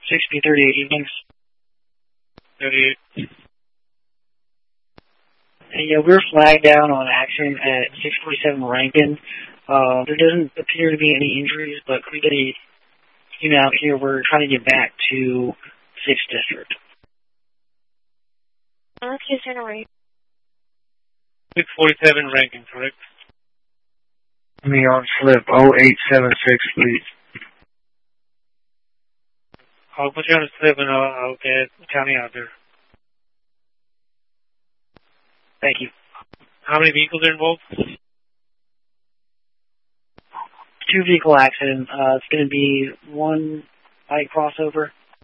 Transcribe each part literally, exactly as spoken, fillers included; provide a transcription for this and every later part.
sixty thirty-eight evenings. thirty-eight. And, yeah, we're flagged down on action at six forty-seven Rankin. Uh, there doesn't appear to be any injuries, but we get a team out here. We're trying to get back to sixth District. Okay, center right. six forty-seven Rankin, correct? Me on slip oh eight seven six, please. I'll put you on a slip and I'll, I'll get County out there. Thank you. How many vehicles are involved? Two vehicle accident. Uh, it's going to be one bike crossover.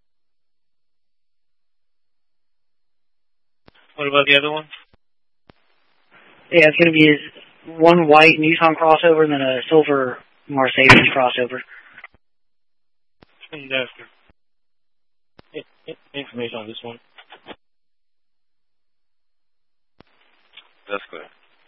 What about the other one? Yeah, it's going to be one white Nissan crossover and then a silver Mercedes crossover. Investor. Information on this one. That's clear.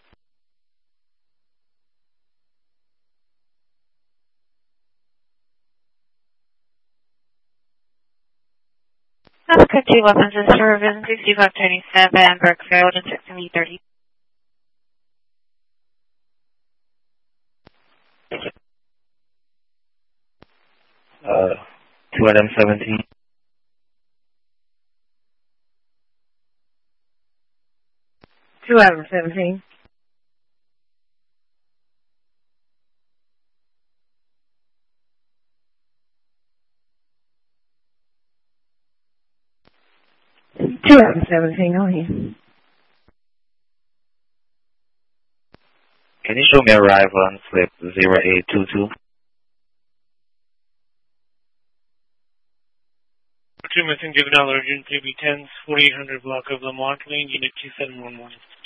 Africa two weapons and service sixty-five twenty-seven Brookfield and six seventy thirty. Uh, two of them seventeen. Two of them seventeen. Two of them seventeen, oh yeah. Can you show me arrival on slip zero eight two two? Two missing juvenile urgent three B tens, forty-eight hundred block of Lamont Lane, unit two seven one one.